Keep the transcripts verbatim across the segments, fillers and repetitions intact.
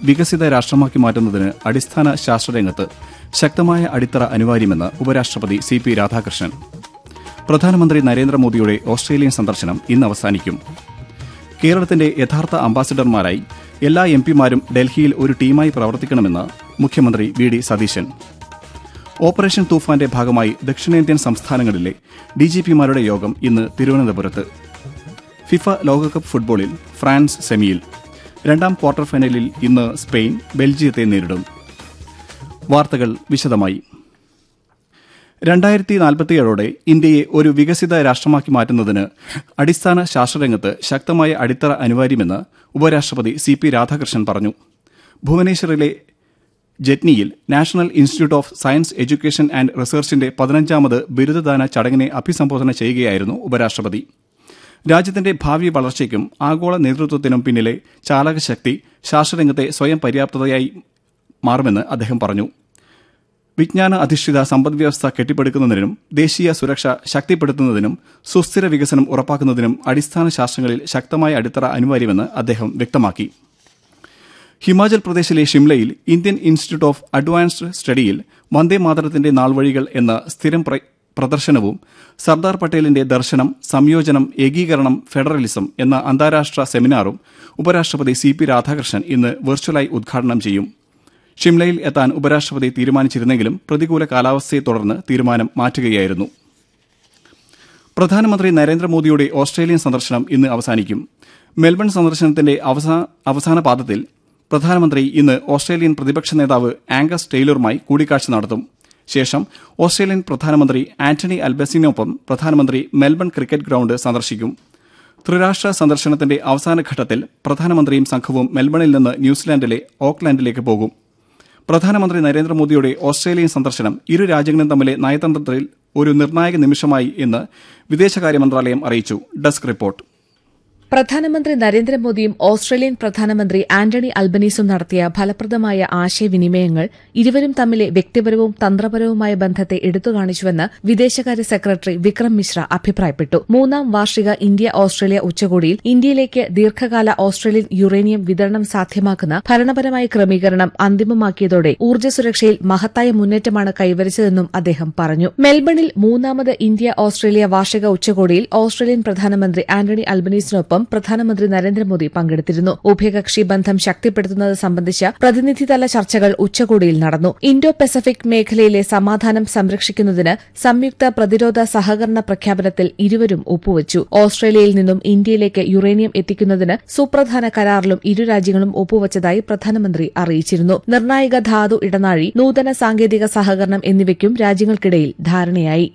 വികസിത രാഷ്ട്രമാക്കി മാറ്റുന്നതിന് അടിസ്ഥാന ശാസ്ത്രരംഗത്ത് ശക്തമായ അടിത്തറ അനിവാര്യമെന്ന് ഉപരാഷ്ട്രപതി സി പി രാധാകൃഷ്ണൻ. പ്രധാനമന്ത്രി നരേന്ദ്രമോദിയുടെ ഓസ്ട്രേലിയൻ സന്ദർശനം ഇന്ന് അവസാനിക്കും. കേരളത്തിന്റെ യഥാർത്ഥ അംബാസിഡർമാരായി എല്ലാ എം പിമാരും ഡൽഹിയിൽ ഒരു ടീമായി പ്രവർത്തിക്കണമെന്ന് മുഖ്യമന്ത്രി വി ഡി സതീശൻ. ഓപ്പറേഷൻ തൂഫാന്റെ ഭാഗമായി ദക്ഷിണേന്ത്യൻ സംസ്ഥാനങ്ങളിലെ ഡിജിപിമാരുടെ യോഗം ഇന്ന് തിരുവനന്തപുരത്ത്. ഫിഫ ലോകകപ്പ് ഫുട്ബോളിൽ ഫ്രാൻസ് സെമിയിൽ. രണ്ടാം ക്വാർട്ടർ ഫൈനലിൽ ഇന്ന് സ്പെയിൻ ബെൽജിയത്തെ നേരിടും. വാർത്തകൾ വിശദമായി. രണ്ടായിരത്തി നാൽപ്പത്തിയേഴോടെ ഇന്ത്യയെ ഒരു വികസിത രാഷ്ട്രമാക്കി മാറ്റുന്നതിന് അടിസ്ഥാന ശാസ്ത്രരംഗത്ത് ശക്തമായ അടിത്തറ അനിവാര്യമെന്ന് ഉപരാഷ്ട്രപതി സി പി രാധാകൃഷ്ണൻ പറഞ്ഞു. ഭുവനേശ്വറിലെ ജെറ്റ്നിയിൽ national institute of science education and റിസർച്ചിന്റെ പതിനഞ്ചാമത് ബിരുദദാന ചടങ്ങിനെ അഭിസംബോധന ചെയ്യുകയായിരുന്നു ഉപരാഷ്ട്രപതി. രാജ്യത്തിന്റെ ഭാവി വളർച്ചയ്ക്കും ആഗോള നേതൃത്വത്തിനും പിന്നിലെ ചാലകശക്തി ശാസ്ത്രരംഗത്തെ സ്വയം പര്യാപ്തതയായി മാറുമെന്ന് അദ്ദേഹം പറഞ്ഞു. വിജ്ഞാന അധിഷ്ഠിത സമ്പദ്വ്യവസ്ഥ കെട്ടിപ്പടുക്കുന്നതിനും ദേശീയ സുരക്ഷ ശക്തിപ്പെടുത്തുന്നതിനും സുസ്ഥിര വികസനം ഉറപ്പാക്കുന്നതിനും അടിസ്ഥാന ശാസ്ത്രങ്ങളിൽ ശക്തമായ അടിത്തറ അനിവാര്യമെന്ന് അദ്ദേഹം വ്യക്തമാക്കി. ഹിമാചൽ പ്രദേശിലെ ഷിംലയിൽ ഇന്ത്യൻ ഇൻസ്റ്റിറ്റ്യൂട്ട് ഓഫ് അഡ്വാൻസ്ഡ് സ്റ്റഡിയിൽ വന്ദേമാതരത്തിന്റെ നാൾവഴികൾ എന്ന സ്ഥിരം പ്രദർശനവും സർദാർ പട്ടേലിന്റെ ദർശനം, സംയോജനം, ഏകീകരണം, ഫെഡറലിസം എന്ന അന്താരാഷ്ട്ര സെമിനാറും ഉപരാഷ്ട്രപതി സി പി രാധാകൃഷ്ണൻ ഇന്ന് വെർച്വലായി ഉദ്ഘാടനം ചെയ്യും. ഷിംലയിൽ എത്താൻ ഉപരാഷ്ട്രപതി തീരുമാനിച്ചിരുന്നെങ്കിലും പ്രതികൂല കാലാവസ്ഥയെ തുടർന്ന് തീരുമാനം മാറ്റുകയായിരുന്നു. പ്രധാനമന്ത്രി നരേന്ദ്രമോദിയുടെ ഓസ്ട്രേലിയൻ സന്ദർശനം ഇന്ന് അവസാനിക്കും. മെൽബൺ സന്ദർശനത്തിന്റെ അവസാന പാദത്തിൽ പ്രധാനമന്ത്രി ഇന്ന് ഓസ്ട്രേലിയൻ പ്രതിപക്ഷ നേതാവ് ആംഗസ് ടെയ്ലറുമായി കൂടിക്കാഴ്ച നടത്തും. ശേഷം ഓസ്ട്രേലിയൻ പ്രധാനമന്ത്രി ആന്റണി അൽബനീസിനൊപ്പം പ്രധാനമന്ത്രി മെൽബൺ ക്രിക്കറ്റ് ഗ്രൌണ്ട് സന്ദർശിക്കും. ത്രിരാഷ്ട്ര സന്ദർശനത്തിന്റെ അവസാനഘട്ടത്തിൽ പ്രധാനമന്ത്രിയും സംഘവും മെൽബണിൽ നിന്ന് ന്യൂസിലാൻഡിലെ ഓക്ലാൻഡിലേക്ക് പോകും. പ്രധാനമന്ത്രി നരേന്ദ്രമോദിയുടെ ഓസ്ട്രേലിയൻ സന്ദർശനം ഇരു രാജ്യങ്ങളും തമ്മിലെ നയതന്ത്രത്തിൽ ഒരു നിർണായക നിമിഷമായി എന്ന് വിദേശകാര്യ മന്ത്രാലയം അറിയിച്ചു. Desk report. പ്രധാനമന്ത്രി നരേന്ദ്രമോദിയും ഓസ്ട്രേലിയൻ പ്രധാനമന്ത്രി ആന്റണി അൽബനീസും നടത്തിയ ഫലപ്രദമായ ആശയവിനിമയങ്ങൾ ഇരുവരും തമ്മിലെ വ്യക്തിപരവും തന്ത്രപരവുമായ ബന്ധത്തെ എടുത്തുകാണിച്ചുവെന്ന് വിദേശകാര്യ സെക്രട്ടറി വിക്രം മിശ്ര അഭിപ്രായപ്പെട്ടു. മൂന്നാം വാർഷിക ഇന്ത്യ ഓസ്ട്രേലിയ ഉച്ചകോടിയിൽ ഇന്ത്യയിലേക്ക് ദീർഘകാല ഓസ്ട്രേലിയൻ യുറേനിയം വിതരണം സാധ്യമാക്കുന്ന ഭരണപരമായ ക്രമീകരണം അന്തിമമാക്കിയതോടെ ഊർജ്ജ സുരക്ഷയിൽ മഹത്തായ മുന്നേറ്റമാണ് കൈവരിച്ചതെന്നും അദ്ദേഹം പറഞ്ഞു. മെൽബണിൽ മൂന്നാമത് ഇന്ത്യ ഓസ്ട്രേലിയ വാർഷിക ഉച്ചകോടിയിൽ ഓസ്ട്രേലിയൻ പ്രധാനമന്ത്രി ആന്റണി അൽബനീസിനൊപ്പം പ്രധാനമന്ത്രി നരേന്ദ്രമോദി പങ്കെടുത്തിരുന്നു. ഉഭയകക്ഷി ബന്ധം ശക്തിപ്പെടുത്തുന്നത് സംബന്ധിച്ച പ്രതിനിധിതല ചർച്ചകൾ ഉച്ചകോടിയിൽ നടന്നു. ഇൻഡോ പസഫിക് മേഖലയിലെ സമാധാനം സംരക്ഷിക്കുന്നതിന് സംയുക്ത പ്രതിരോധ സഹകരണ പ്രഖ്യാപനത്തിൽ ഇരുവരും ഒപ്പുവച്ചു. ഓസ്ട്രേലിയയിൽ നിന്നും ഇന്ത്യയിലേക്ക് യുറേനിയം എത്തിക്കുന്നതിന് സുപ്രധാന കരാറിലും ഇരു രാജ്യങ്ങളും ഒപ്പുവച്ചതായി പ്രധാനമന്ത്രി അറിയിച്ചിരുന്നു. നിർണായക ധാതു ഇടനാഴി, നൂതന സാങ്കേതിക സഹകരണം എന്നിവയ്ക്കും രാജ്യങ്ങൾക്കിടയിൽ ധാരണയായി.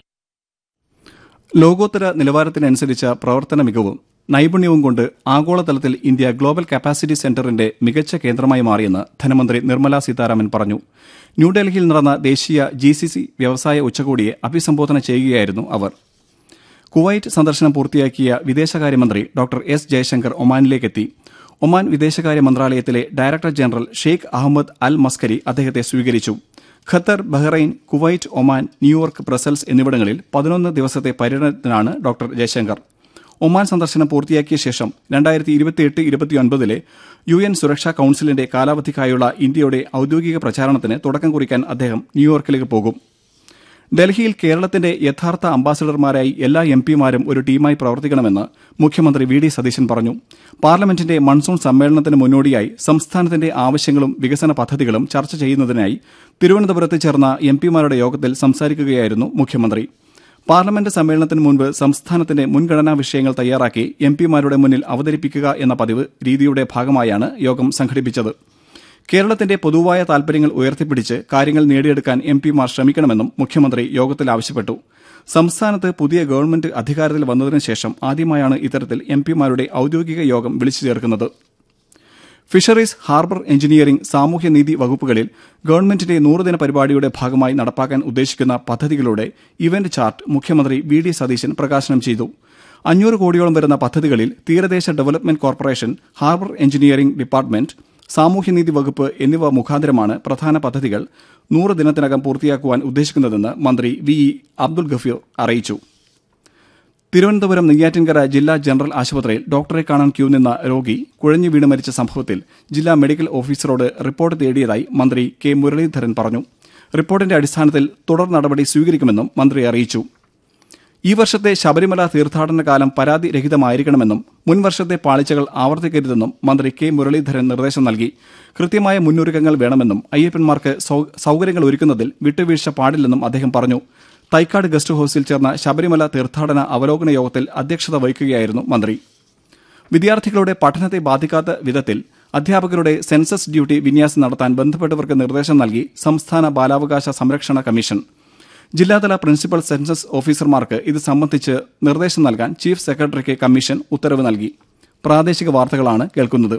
ലോകോത്തര നിലവാരത്തിനനുസരിച്ച പ്രവർത്തന മികവും നൈപുണ്യവും കൊണ്ട് ആഗോളതലത്തിൽ ഇന്ത്യ ഗ്ലോബൽ കപ്പാസിറ്റി സെന്ററിന്റെ മികച്ച കേന്ദ്രമായി മാറിയെന്ന് ധനമന്ത്രി നിർമ്മല സീതാരാമൻ പറഞ്ഞു. ന്യൂഡൽഹിയിൽ നടന്ന ദേശീയ ജി സി സി വ്യവസായ ഉച്ചകോടിയെ അഭിസംബോധന ചെയ്യുകയായിരുന്നു അവർ. കുവൈറ്റ് സന്ദർശനം പൂർത്തിയാക്കിയ വിദേശകാര്യമന്ത്രി ഡോക്ടർ എസ് ജയശങ്കർ ഒമാനിലേക്കെത്തി. ഒമാൻ വിദേശകാര്യ മന്ത്രാലയത്തിലെ ഡയറക്ടർ ജനറൽ ഷെയ്ഖ് അഹമ്മദ് അൽ മസ്കരി അദ്ദേഹത്തെ സ്വീകരിച്ചു. Qatar, Bahrain, Kuwait, Oman, New York, Brussels എന്നിവിടങ്ങളിൽ പതിനൊന്ന് ദിവസത്തെ പര്യടനത്തിനാണ് ഡോക്ടർ ജയശങ്കർ. ഒമാൻ സന്ദർശനം പൂർത്തിയാക്കിയ ശേഷം രണ്ടായിരത്തി ഇരുപത്തിയെട്ട് ഇരുപത്തിയൊൻപതിലെ യു എൻ സുരക്ഷാ കൌൺസിലിന്റെ കാലാവധിക്കായുള്ള ഇന്ത്യയുടെ ഔദ്യോഗിക പ്രചാരണത്തിന് തുടക്കം കുറിക്കാൻ അദ്ദേഹം ന്യൂയോർക്കിലേക്ക് പോകും. ഡൽഹിയിൽ കേരളത്തിന്റെ യഥാർത്ഥ അംബാസിഡർമാരായി എല്ലാ എം പിമാരും ഒരു ടീമായി പ്രവർത്തിക്കണമെന്ന് മുഖ്യമന്ത്രി വി ഡി സതീശൻ പറഞ്ഞു. പാർലമെന്റിന്റെ മൺസൂൺ സമ്മേളനത്തിന് മുന്നോടിയായി സംസ്ഥാനത്തിന്റെ ആവശ്യങ്ങളും വികസന പദ്ധതികളും ചർച്ച ചെയ്യുന്നതിനായി തിരുവനന്തപുരത്ത് ചേർന്ന എം പിമാരുടെ യോഗത്തിൽ സംസാരിക്കുകയായിരുന്നു മുഖ്യമന്ത്രി. പാർലമെന്റ് സമ്മേളനത്തിന് മുൻപ് സംസ്ഥാനത്തിന്റെ മുൻഗണനാ വിഷയങ്ങൾ തയ്യാറാക്കി എം പിമാരുടെ മുന്നിൽ അവതരിപ്പിക്കുക എന്ന പതിവ് രീതിയുടെ ഭാഗമായാണ് യോഗം സംഘടിപ്പിച്ചത്. കേരളത്തിന്റെ പൊതുവായ താൽപര്യങ്ങൾ ഉയർത്തിപ്പിടിച്ച് കാര്യങ്ങൾ നേടിയെടുക്കാൻ എം പിമാർ ശ്രമിക്കണമെന്നും മുഖ്യമന്ത്രി യോഗത്തിൽ ആവശ്യപ്പെട്ടു. സംസ്ഥാനത്ത് പുതിയ ഗവൺമെന്റ് അധികാരത്തിൽ വന്നതിനു ശേഷം ആദ്യമായാണ് ഇത്തരത്തിൽ എം പിമാരുടെ ഔദ്യോഗിക യോഗം വിളിച്ചു ചേർക്കുന്നത്. ഫിഷറീസ്, ഹാർബർ എഞ്ചിനീയറിംഗ്, സാമൂഹ്യനീതി വകുപ്പുകളിൽ ഗവൺമെന്റിന്റെ നൂറുദിന പരിപാടിയുടെ ഭാഗമായി നടപ്പാക്കാൻ ഉദ്ദേശിക്കുന്ന പദ്ധതികളുടെ ഇവന്റ് ചാർട്ട് മുഖ്യമന്ത്രി വി ഡി സതീശൻ പ്രകാശനം ചെയ്തു. അഞ്ഞൂറ് കോടിയോളം വരുന്ന പദ്ധതികളിൽ തീരദേശ development corporation, harbour engineering department, സാമൂഹ്യനീതി വകുപ്പ് എന്നിവ മുഖാന്തരമാണ് പ്രധാന പദ്ധതികൾ നൂറ് ദിനത്തിനകം പൂർത്തിയാക്കുവാൻ ഉദ്ദേശിക്കുന്നതെന്ന് മന്ത്രി വി ഇ അബ്ദുൽ ഗഫൂർ അറിയിച്ചു. തിരുവനന്തപുരം നെയ്യാറ്റിൻകര ജില്ലാ ജനറൽ ആശുപത്രിയിൽ ഡോക്ടറെ കാണാൻ ക്യൂ നിന്ന രോഗി കുഴഞ്ഞു വീണ് മരിച്ച സംഭവത്തിൽ ജില്ലാ മെഡിക്കൽ ഓഫീസറോട് റിപ്പോർട്ട് തേടിയതായി മന്ത്രി കെ മുരളീധരൻ പറഞ്ഞു. റിപ്പോർട്ടിന്റെ അടിസ്ഥാനത്തിൽ തുടർ നടപടി സ്വീകരിക്കുമെന്നും മന്ത്രി അറിയിച്ചു. ഈ വർഷത്തെ ശബരിമല തീർത്ഥാടന കാലം പരാതി രഹിതമായിരിക്കണമെന്നും മുൻവർഷത്തെ പാളിച്ചകൾ ആവർത്തിക്കരുതെന്നും മന്ത്രി കെ മുരളീധരൻ നിർദ്ദേശം നൽകി. കൃത്യമായ മുന്നൊരുക്കങ്ങൾ വേണമെന്നും അയ്യപ്പന്മാർക്ക് സൌകര്യങ്ങൾ ഒരുക്കുന്നതിൽ വിട്ടുവീഴ്ച പാടില്ലെന്നും അദ്ദേഹം പറഞ്ഞു. തൈക്കാട് ഗസ്റ്റ് ഹൌസിൽ ചേർന്ന ശബരിമല തീർത്ഥാടന അവലോകന യോഗത്തിൽ അധ്യക്ഷത വഹിക്കുകയായിരുന്നു മന്ത്രി. വിദ്യാർത്ഥികളുടെ പഠനത്തെ ബാധിക്കാത്ത വിധത്തിൽ അധ്യാപകരുടെ സെൻസസ് ഡ്യൂട്ടി വിന്യാസം നടത്താൻ ബന്ധപ്പെട്ടവർക്ക് നിർദ്ദേശം നൽകി സംസ്ഥാന ബാലാവകാശ സംരക്ഷണ കമ്മീഷൻ. ജില്ലാതല പ്രിൻസിപ്പൽ സെൻസസ് ഓഫീസർമാർക്ക് ഇത് സംബന്ധിച്ച് നിർദ്ദേശം നൽകാൻ ചീഫ് സെക്രട്ടറിക്ക് കമ്മീഷൻ ഉത്തരവ് നൽകി. പ്രാദേശിക വാർത്തകളാണ് കേൾക്കുന്നത്.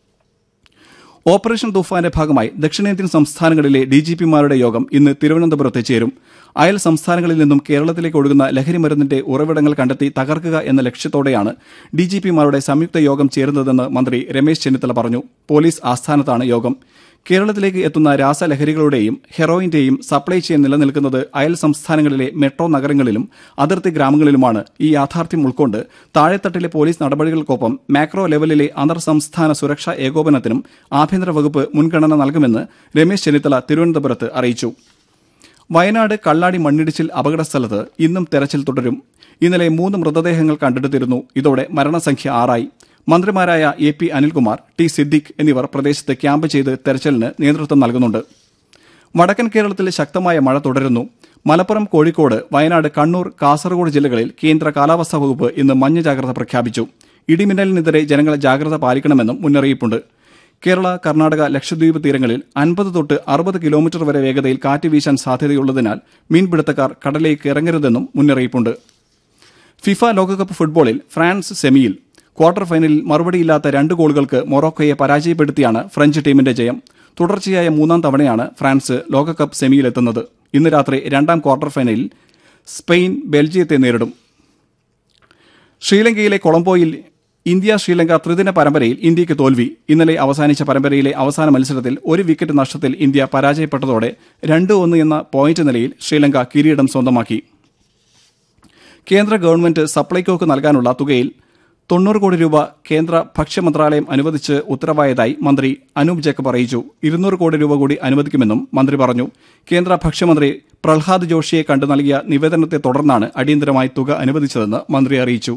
ഓപ്പറേഷൻ തൂഫാന്റെ ഭാഗമായി ദക്ഷിണേന്ത്യൻ സംസ്ഥാനങ്ങളിലെ ഡിജിപിമാരുടെ യോഗം ഇന്ന് തിരുവനന്തപുരത്ത് ചേരും. അയൽ സംസ്ഥാനങ്ങളിൽ നിന്നും കേരളത്തിലേക്ക് ഒഴുകുന്ന ലഹരിമരുന്നിന്റെ ഉറവിടങ്ങൾ കണ്ടെത്തി തകർക്കുക എന്ന ലക്ഷ്യത്തോടെയാണ് ഡിജിപിമാരുടെ സംയുക്ത യോഗം ചേരുന്നതെന്ന് മന്ത്രി രമേശ് ചെന്നിത്തല പറഞ്ഞു. പോലീസ് ആസ്ഥാനത്താണ് യോഗം. കേരളത്തിലേക്ക് എത്തുന്ന രാസലഹരികളുടെയും ഹെറോയിന്റെയും സപ്ലൈ ചെയിൻ നിലനിൽക്കുന്നത് അയൽ സംസ്ഥാനങ്ങളിലെ മെട്രോ നഗരങ്ങളിലും അതിർത്തി ഗ്രാമങ്ങളിലുമാണ്. ഈ യാഥാർത്ഥ്യം ഉൾക്കൊണ്ട് താഴെത്തട്ടിലെ പോലീസ് നടപടികൾക്കൊപ്പം മാക്രോ ലെവലിലെ അന്തർ സംസ്ഥാന സുരക്ഷാ ഏകോപനത്തിനും ആഭ്യന്തര വകുപ്പ് മുൻഗണന നൽകുമെന്ന് രമേശ് ചെന്നിത്തല തിരുവനന്തപുരത്ത് അറിയിച്ചു. വയനാട് കള്ളാടി മണ്ണിടിച്ചിൽ അപകടസ്ഥലത്ത് ഇന്നും തെരച്ചിൽ തുടരും. ഇന്നലെ മൂന്ന് മൃതദേഹങ്ങൾ കണ്ടെടുത്തിരുന്നു. ഇതോടെ മരണസംഖ്യ ആറായി. മന്ത്രിമാരായ A P Anilkumar, T Siddique എന്നിവർ പ്രദേശത്ത് ക്യാമ്പ് ചെയ്ത് തെരച്ചിലിന് നേതൃത്വം നൽകുന്നുണ്ട്. വടക്കൻ കേരളത്തിൽ ശക്തമായ മഴ തുടരുന്നു. മലപ്പുറം, കോഴിക്കോട്, വയനാട്, കണ്ണൂർ, കാസർഗോഡ് ജില്ലകളിൽ കേന്ദ്ര കാലാവസ്ഥാ വകുപ്പ് ഇന്ന് മഞ്ഞ ജാഗ്രത പ്രഖ്യാപിച്ചു. ഇടിമിന്നലിനെതിരെ ജനങ്ങൾ ജാഗ്രത പാലിക്കണമെന്നും മുന്നറിയിപ്പുണ്ട്. കേരള, കർണാടക, ലക്ഷദ്വീപ് തീരങ്ങളിൽ അൻപത് തൊട്ട് അറുപത് കിലോമീറ്റർ വരെ വേഗതയിൽ കാറ്റ് വീശാൻ സാധ്യതയുള്ളതിനാൽ മീൻപിടുത്തക്കാർ കടലിലേക്ക് ഇറങ്ങരുതെന്നും മുന്നറിയിപ്പുണ്ട്. ഫിഫ ലോകകപ്പ് ഫുട്ബോളിൽ ഫ്രാൻസ് സെമിയിൽ. ക്വാർട്ടർ ഫൈനലിൽ മറുപടിയില്ലാത്ത രണ്ട് ഗോളുകൾക്ക് മൊറോക്കോയെ പരാജയപ്പെടുത്തിയാണ് ഫ്രഞ്ച് ടീമിന്റെ ജയം. തുടർച്ചയായ മൂന്നാം തവണയാണ് ഫ്രാൻസ് ലോകകപ്പ് സെമിയിലെത്തുന്നത്. ഇന്ന് രാത്രി രണ്ടാം ക്വാർട്ടർ ഫൈനലിൽ സ്പെയിൻ ബെൽജിയത്തെ നേരിടും. ശ്രീലങ്കയിലെ കൊളംബോയിൽ ഇന്ത്യ ശ്രീലങ്ക ത്രിദിന പരമ്പരയിൽ ഇന്ത്യയ്ക്ക് തോൽവി. ഇന്നലെ അവസാനിച്ച പരമ്പരയിലെ അവസാന മത്സരത്തിൽ ഒരു വിക്കറ്റ് നഷ്ടത്തിൽ ഇന്ത്യ പരാജയപ്പെട്ടതോടെ രണ്ട് ഒന്ന് എന്ന പോയിന്റ് നിലയിൽ ശ്രീലങ്ക കിരീടം സ്വന്തമാക്കി. കേന്ദ്ര ഗവൺമെന്റ് സപ്ലൈകോക്ക് നൽകാനുള്ള തുകയിൽ തൊണ്ണൂറ് കോടി രൂപ കേന്ദ്ര ഭക്ഷ്യമന്ത്രാലയം അനുവദിച്ച് ഉത്തരവായതായി മന്ത്രി അനൂപ് ജേക്കബ് അറിയിച്ചു. ഇരുന്നൂറ് കോടി രൂപ കൂടി അനുവദിക്കുമെന്നും മന്ത്രി പറഞ്ഞു. കേന്ദ്ര ഭക്ഷ്യമന്ത്രി പ്രഹ്ലാദ് ജോഷിയെ കണ്ടു നൽകിയ നിവേദനത്തെ തുടർന്നാണ് അടിയന്തരമായി തുക അനുവദിച്ചതെന്ന് മന്ത്രി അറിയിച്ചു.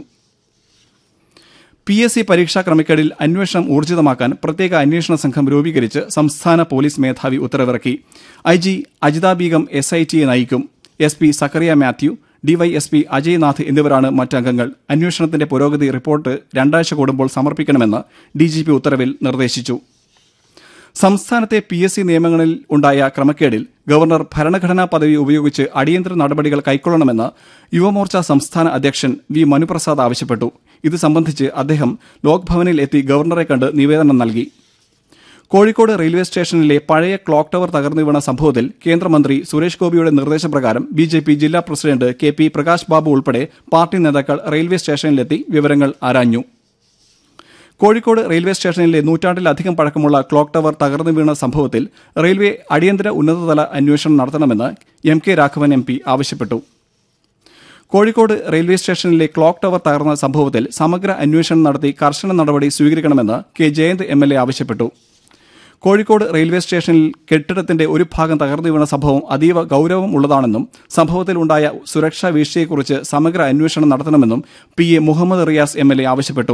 പി എസ് സി പരീക്ഷാ ക്രമക്കേടിൽ അന്വേഷണം ഊർജിതമാക്കാൻ പ്രത്യേക അന്വേഷണ സംഘം രൂപീകരിച്ച് സംസ്ഥാന പോലീസ് മേധാവി ഉത്തരവിറക്കി. I G Ajitha Begum S I ടിയെ നയിക്കും. S P Zacharia Mathew, DYSP Ajay Nath എന്നിവരാണ് മറ്റംഗങ്ങൾ. അന്വേഷണത്തിന്റെ പുരോഗതി റിപ്പോർട്ട് രണ്ടാഴ്ച കൂടുമ്പോൾ സമർപ്പിക്കണമെന്ന് ഡിജിപി ഉത്തരവിൽ നിർദ്ദേശിച്ചു. സംസ്ഥാനത്തെ പി എസ് സി നിയമങ്ങളിൽ ഉണ്ടായ ക്രമക്കേടിൽ ഗവർണർ ഭരണഘടനാ പദവി ഉപയോഗിച്ച് അടിയന്തര നടപടികൾ കൈക്കൊള്ളണമെന്ന് യുവമോർച്ച സംസ്ഥാന അധ്യക്ഷൻ വി മനുപ്രസാദ് ആവശ്യപ്പെട്ടു. ഇത് സംബന്ധിച്ച് അദ്ദേഹം ലോക്ഭവനിൽ എത്തി ഗവർണറെ കണ്ട് നിവേദനം നൽകി. കോഴിക്കോട് റെയിൽവേ സ്റ്റേഷനിലെ പഴയ ക്ലോക്ക് ടവർ തകർന്നു വീണ സംഭവത്തിൽ കേന്ദ്രമന്ത്രി സുരേഷ് ഗോപിയുടെ നിർദ്ദേശപ്രകാരം ബി ജെ പി ജില്ലാ president K P Prakash Babu ഉൾപ്പെടെ പാർട്ടി നേതാക്കൾ റെയിൽവേ സ്റ്റേഷനിലെത്തി വിവരങ്ങൾ ആരാഞ്ഞു. കോഴിക്കോട് റെയിൽവേ സ്റ്റേഷനിലെ നൂറ്റാണ്ടിലധികം പഴക്കമുള്ള ക്ലോക്ക് ടവർ തകർന്നു വീണ സംഭവത്തിൽ റെയിൽവേ അടിയന്തര ഉന്നതതല അന്വേഷണം നടത്തണമെന്ന് M K Raghavan M P ആവശ്യപ്പെട്ടു. കോഴിക്കോട് റെയിൽവേ സ്റ്റേഷനിലെ ക്ലോക്ക് ടവർ തകർന്ന സംഭവത്തിൽ സമഗ്ര അന്വേഷണം നടത്തി കർശന നടപടി സ്വീകരിക്കണമെന്ന് K Jayant M L A ആവശ്യപ്പെട്ടു. കോഴിക്കോട് റെയിൽവേ സ്റ്റേഷനിൽ കെട്ടിടത്തിന്റെ ഒരു ഭാഗം തകർന്നു വീണ സംഭവം അതീവ ഗൌരവം ഉള്ളതാണെന്നും സംഭവത്തിലുണ്ടായ സുരക്ഷാ വീഴ്ചയെക്കുറിച്ച് സമഗ്ര അന്വേഷണം നടത്തണമെന്നും P A Muhammad Riyas M L A ആവശ്യപ്പെട്ടു.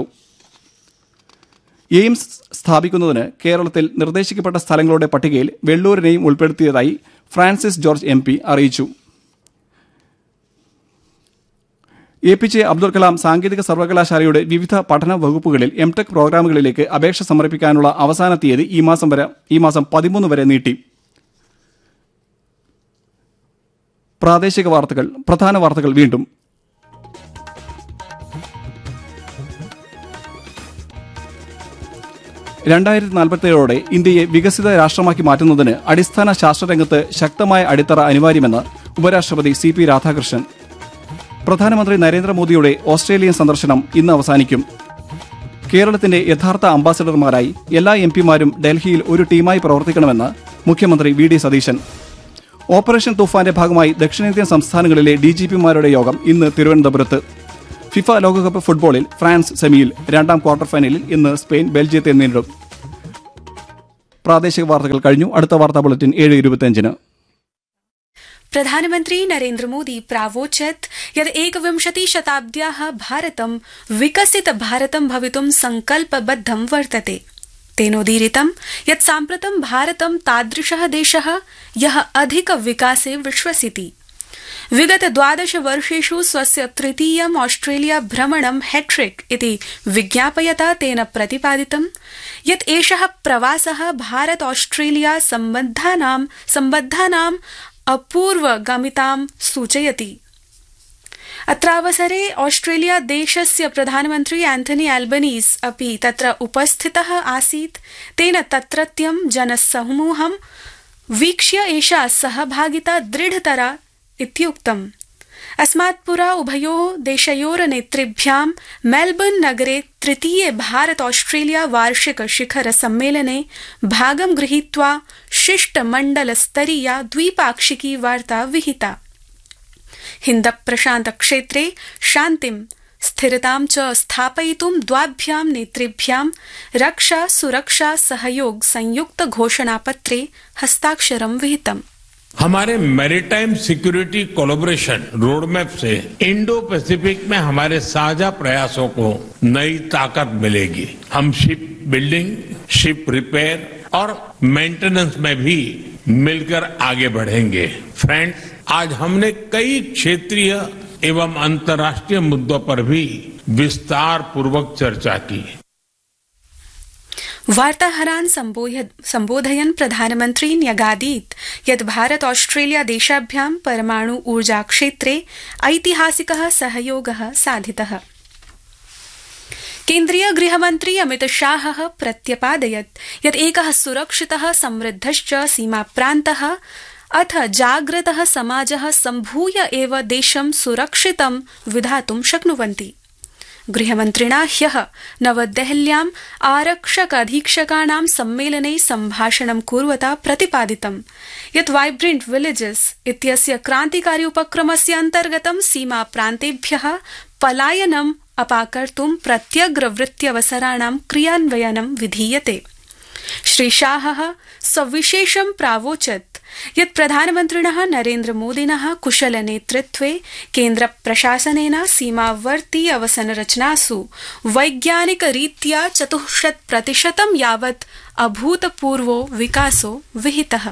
എയിംസ് സ്ഥാപിക്കുന്നതിന് കേരളത്തിൽ നിർദ്ദേശിക്കപ്പെട്ട സ്ഥലങ്ങളുടെ പട്ടികയിൽ വെള്ളൂരിനെയും ഉൾപ്പെടുത്തിയതായി ഫ്രാൻസിസ് ജോർജ് എം പി അറിയിച്ചു. A P J Abdul Kalam സാങ്കേതിക സർവകലാശാലയുടെ വിവിധ പഠന വകുപ്പുകളിൽ എം ടെക് പ്രോഗ്രാമുകളിലേക്ക് അപേക്ഷ സമർപ്പിക്കാനുള്ള അവസാന തീയതി ഈ മാസം വരെ ഈ മാസം പതിമൂന്ന് വരെ നീട്ടി. പ്രാദേശിക വാർത്തകൾ പ്രധാന വാർത്തകൾ വീണ്ടും. രണ്ടായിരത്തി നാൽപ്പത്തിയേഴോടെ ഇന്ത്യയെ വികസിത രാഷ്ട്രമാക്കി മാറ്റുന്നതിന് അടിസ്ഥാന ശാസ്ത്രരംഗത്ത് ശക്തമായ അടിത്തറ അനിവാര്യമെന്ന് ഉപരാഷ്ട്രപതി സി പി രാധാകൃഷ്ണൻ. പ്രധാനമന്ത്രി നരേന്ദ്രമോദിയുടെ ഓസ്ട്രേലിയൻ സന്ദർശനം ഇന്ന് അവസാനിക്കും. കേരളത്തിന്റെ യഥാർത്ഥ അംബാസഡർമാരായി എല്ലാ എം പിമാരും ഡൽഹിയിൽ ഒരു ടീമായി പ്രവർത്തിക്കണമെന്ന് മുഖ്യമന്ത്രി വി ഡി സതീശൻ. ഓപ്പറേഷൻ തൂഫാന്റെ ഭാഗമായി ദക്ഷിണേന്ത്യൻ സംസ്ഥാനങ്ങളിലെ ഡിജിപിമാരുടെ യോഗം ഇന്ന് തിരുവനന്തപുരത്ത്. ഫിഫ ലോകകപ്പ് ഫുട്ബോളിൽ ഫ്രാൻസ് സെമിയിൽ രണ്ടാം ക്വാർട്ടർ ഫൈനലിൽ ഇന്ന് സ്പെയിൻ ബെൽജിയത്തെ നേരിടും. പ്രാദേശിക വാർത്തകൾ കഴിഞ്ഞു. അടുത്ത വാർത്താ ബുള്ളറ്റിൻ ഏഴ് ഇരുപത്തിയഞ്ചിന്. प्रधानमन्त्री नरेन्द्र मोदी प्रावोचत् यत् एकविंशति शताब्द्याः भारतं विकसित भारतं भवितुं संकल्पबद्धं वर्तते. तेनोदीरितं यत् साम्प्रतं भारतं तादृशः देशः यः अधिक विकासे विश्वसिति. विगत द्वादश वर्षेषु स्वस्य तृतीयम् ऑस्ट्रेलिया भ्रमणं हैट्रिक इति विज्ञापयता तेन प्रतिपादितं यत् एषः प्रवासः भारत ऑस्ट्रेलिया सम्बद्धानां सम्बद्धानां अपूर्वगामितां सूचयति. अत्रावसरे ऑस्ट्रेलिया देशस्य प्रधानमन्त्री एंथनी एल्बनीस् अपि तत्र उपस्थितः आसीत्. तेन तत्रत्यं जनसमूहं वीक्ष्य एषा सहभागिता दृढतरा इत्युक्तम्. अस्मात् पुरा उभयोः देशयोर्नेतृभ्यां मेलबर्न नगरे तृतीये भारत ऑस्ट्रेलिया वार्षिक शिखर सम्मेलने भागं गृहीत्वा शिष्टमण्डलस्तरीया द्विपाक्षिकी वार्ता विहिता. हिन्द प्रशान्त क्षेत्रे शान्तिं स्थिरतां च स्थापयितुं द्वाभ्यां नेतृभ्यां रक्षा सुरक्षा सहयोग संयुक्त घोषणापत्रे हस्ताक्षरं विहितम्. हमारे मैरीटाइम सिक्योरिटी कोलैबोरेशन रोडमैप से इंडो पैसिफिक में हमारे साझा प्रयासों को नई ताकत मिलेगी. हम शिप बिल्डिंग, शिप रिपेयर और मेंटेनेंस में भी मिलकर आगे बढ़ेंगे. फ्रेंड्स, आज हमने कई क्षेत्रीय एवं अंतर्राष्ट्रीय मुद्दों पर भी विस्तार पूर्वक चर्चा की. वार्ताहरान् सम्बोधयन् प्रधानमन्त्री न्यगादीत् यत् भारत ऑस्ट्रेलिया देशाभ्यां परमाणु ऊर्जा क्षेत्रे ऐतिहासिकः सहयोगः साधितः. केन्द्रीय गृहमन्त्री अमित शाहः प्रत्यपादयत् यत् एकः सुरक्षितः समृद्धश्च सीमाप्रान्तः अथ जाग्रतः समाजः सम्भूय एव देशं सुरक्षितं विधातुं शक्नुवन्ति. गृहमन्त्रिणा ह्यः नवदेहल्याम् आरक्षक अधीक्षकाणां सम्मेलने सम्भाषणं कुर्वता प्रतिपादितं यत् वाइब्रेंट विलेजेस इत्यस्य क्रान्तिकारी उपक्रमस्य अन्तर्गतं सीमा प्रान्तेभ्यः पलायनम् अपाकर्तुं प्रत्यग्रवृत्त्यवसराणां क्रियान्वयनं विधीयते. श्री शाहः सविशेषं प्रावोचत् यत् प्रधानमन्त्रिणः नरेन्द्र मोदिनः कुशल नेतृत्वे केन्द्र प्रशासनेन सीमावर्ती अवसंरचनासु वैज्ञानिक रीत्या चतुष्षट् प्रतिशतं यावत् अभूतपूर्वो विकासो विहितः.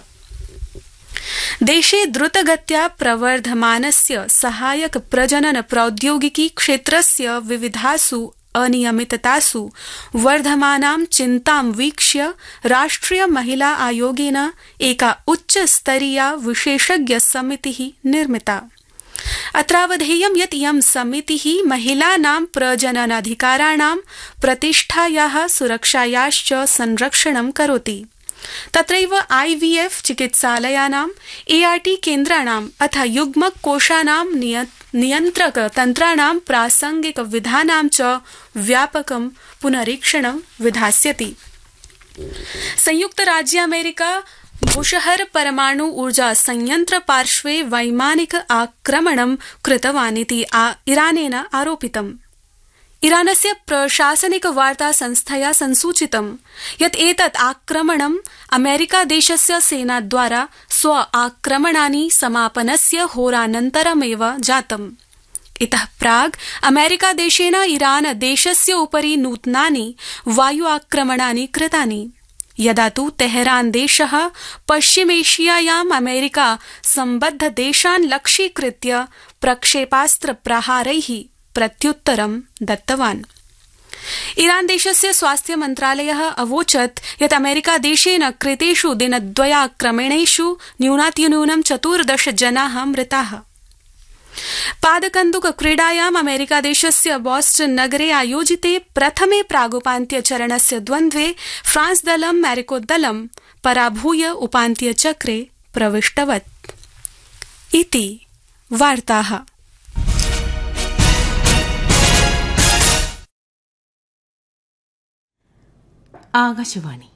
देशे द्रुतगत्या प्रवर्धमानस्य सहायक प्रजनन प्रौद्योगिकी क्षेत्रस्य विविधासु अनियमिततासु वर्धमानां चिन्तां वीक्ष्य राष्ट्रिय महिला आयोगेन एका उच्चस्तरीया विशेषज्ञ समितिः निर्मिता. अत्रावधेयं यत् इयं समितिः महिलानां प्रजननाधिकाराणां प्रतिष्ठायाः सुरक्षायाश्च संरक्षणं करोति. तत्रैव आईवीएफ चिकित्सालयानाम्, एआरटी केन्द्राणाम् अथ युग्मक कोशानां नियन्त्रक तन्त्राणां प्रासंगिक विधानां च व्यापकं पुनरीक्षणं विधास्यति. संयुक्त राज्य अमेरिका बुशहर परमाणु ऊर्जा संयंत्र पार्श्वे वैमानिक आक्रमणं कृतवानिति इरानेन आरोपितम्. इरानस्य प्रशासनिक वार्ता संस्थया संसूचितं यत् एतत् आक्रमणं अमेरिका देशस्य सेनाद्वारा स्व आक्रमणानि समापनस्य होरानन्तरमेव जातम्. इतः प्राग् अमेरिका देशेन इरान देशस्य उपरि नूतनानि वायु आक्रमणानि कृतानि. यदा तु तेहरान देशः पश्चिमेशियायाम् अमेरिका सम्बद्ध देशान् लक्ष्यीकृत्य प्रक्षेपास्त्र प्रहारैः प्रत्युत्तरं दत्तवान्. ईरान देशस्य स्वास्थ्य मन्त्रालयः अवोचत् यत् अमेरिका देशेन कृतेषु दिनद्वयाक्रमणेषु न्यूनातिन्यूनं चतुर्दश जनाः मृताः. पादकन्दुक क्रीडायाम् अमेरिका देशस्य बोस्टन् नगरे आयोजिते प्रथमे प्रागुपान्त्यचरणस्य द्वन्द्वे फ्रांस दलं मैरिको दलं पराभूय उपान्त्यचक्रे प्रविष्टवत्. इति वार्ताः. ആകാശവാണി